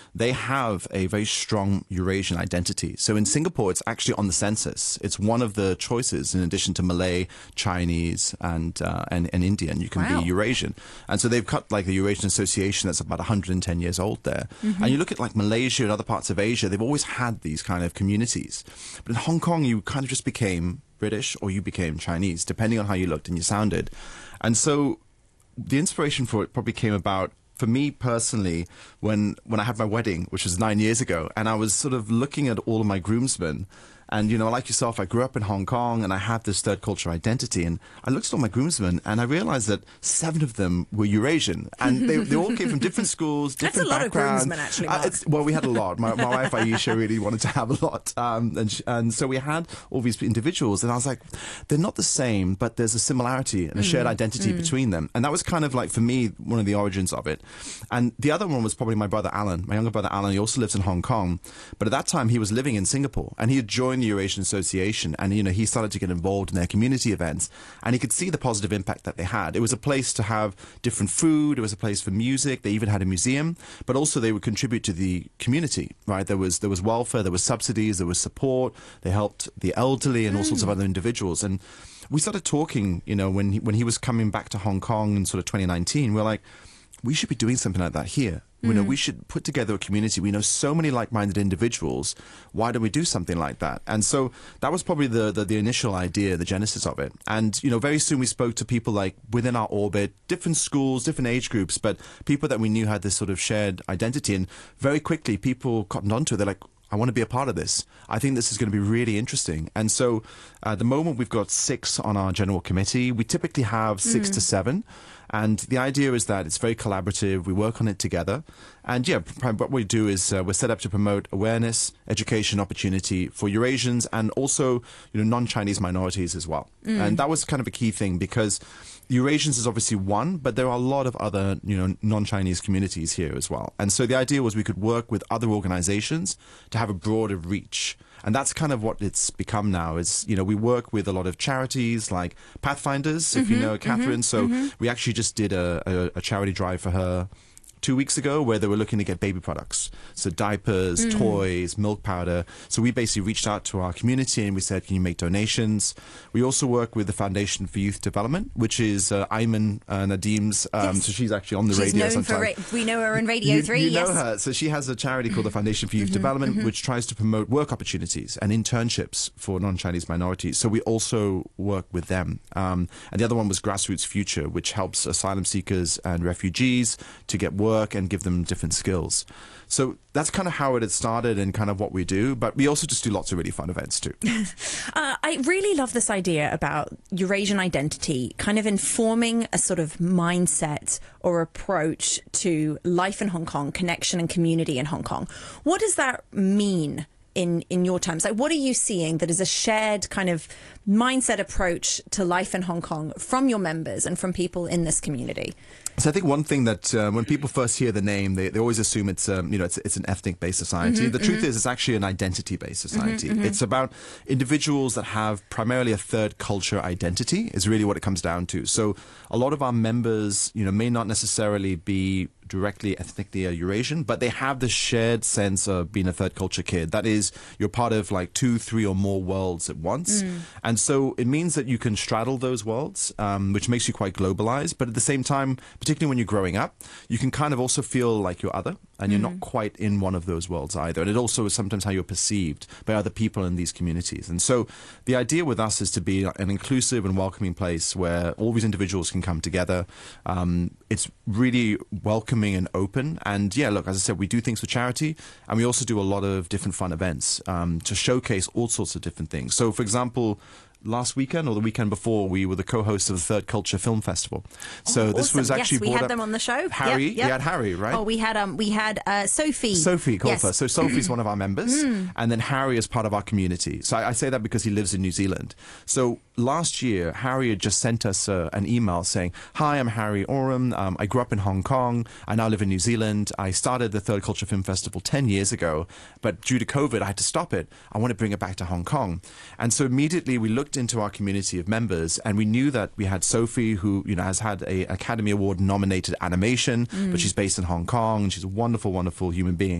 they have a very strong Eurasian identity. So in Singapore, it's actually on the census. It's one of the choices in addition to Malay, Chinese, and Indian. You can be Eurasian. And so they've cut like the Eurasian Association that's about 110 years old there. And you look at like Malaysia and other parts of Asia, they've always had these kind of communities. But in Hong Kong, you kind of just became British or you became Chinese, depending on how you looked and you sounded. And so the inspiration for it probably came about, for me personally, when I had my wedding, which was 9 years ago, and I was sort of looking at all of my groomsmen. And, you know, like yourself, I grew up in Hong Kong and I have this third culture identity. And I looked at all my groomsmen and I realized that 7 of them were Eurasian. And they all came from different schools, different backgrounds. That's a lot of groomsmen, actually, Mark. Well, we had a lot. My wife, Aisha, really wanted to have a lot. And so we had all these individuals. And I was like, they're not the same, but there's a similarity and a shared identity between them. And that was kind of like, for me, one of the origins of it. And the other one was probably my brother Alan, my younger brother Alan. He also lives in Hong Kong. But at that time, he was living in Singapore. And he had joined the Eurasian Association, and you know, he started to get involved in their community events, and he could see the positive impact that they had. It was a place to have different food, it was a place for music, they even had a museum, but also they would contribute to the community, right? There was welfare, there was subsidies, there was support, they helped the elderly and all sorts of other individuals. And we started talking, you know, when he was coming back to Hong Kong in sort of 2019, we're like, we should be doing something like that here. You know, we should put together a community. We know so many like-minded individuals. Why don't we do something like that? And so that was probably the initial idea, the genesis of it. And, you know, very soon we spoke to people like within our orbit, different schools, different age groups, but people that we knew had this sort of shared identity. And very quickly people cottoned onto it. They're like, I want to be a part of this. I think this is going to be really interesting. And so at the moment we've got 6 on our general committee. We typically have 6 to 7. And the idea is that it's very collaborative. We work on it together. And yeah, what we do is we're set up to promote awareness, education, opportunity for Eurasians and also, you know, non-Chinese minorities as well. And that was kind of a key thing because Eurasians is obviously one, but there are a lot of other, you know, non-Chinese communities here as well. And so the idea was we could work with other organizations to have a broader reach. And that's kind of what it's become now is, you know, we work with a lot of charities like Pathfinders, if you know Catherine. So we actually just did a charity drive for her 2 weeks ago where they were looking to get baby products. So diapers, toys, milk powder. So we basically reached out to our community and we said, can you make donations? We also work with the Foundation for Youth Development, which is Ayman Nadim's. So she's actually on the radio sometimes. We know her on Radio 3. You know her. So she has a charity called the Foundation for Youth Development, which tries to promote work opportunities and internships for non-Chinese minorities. So we also work with them. And the other one was Grassroots Future, which helps asylum seekers and refugees to get work and give them different skills. So that's kind of how it had started and kind of what we do. But we also just do lots of really fun events too. I really love this idea about Eurasian identity kind of informing a sort of mindset or approach to life in Hong Kong, connection and community in Hong Kong. What does that mean in your terms? Like, what are you seeing that is a shared kind of mindset approach to life in Hong Kong from your members and from people in this community? So I think one thing that when people first hear the name, they always assume it's you know, it's an ethnic-based society. The truth is it's actually an identity-based society. It's about individuals that have primarily a third culture identity is really what it comes down to. So a lot of our members, you know, may not necessarily be directly ethnically Eurasian, but they have this shared sense of being a third culture kid. That is, you're part of like 2, 3 or more worlds at once. And so it means that you can straddle those worlds, which makes you quite globalized. But at the same time, particularly when you're growing up, you can kind of also feel like you're other and you're not quite in one of those worlds either. And it also is sometimes how you're perceived by other people in these communities. And so the idea with us is to be an inclusive and welcoming place where all these individuals can come together. It's really welcoming and open. And yeah, look, as I said, we do things for charity and we also do a lot of different fun events to showcase all sorts of different things. So for example, last weekend or the weekend before, we were the co-hosts of the Third Culture Film Festival. So awesome. This was actually we had them on the show. Harry, yep. You had Harry, right? Oh, we had Sophie. Sophie Colfer. Yes. So Sophie's one of our members, and then Harry is part of our community. So I say that because he lives in New Zealand. So last year, Harry had just sent us an email saying, "Hi, I'm Harry Oram. I grew up in Hong Kong. I now live in New Zealand. I started the Third Culture Film Festival 10 years ago, but due to COVID, I had to stop it. I want to bring it back to Hong Kong." And so immediately we looked into our community of members, and we knew that we had Sophie, who has had a Academy Award nominated animation, but she's based in Hong Kong, and she's a wonderful, wonderful human being.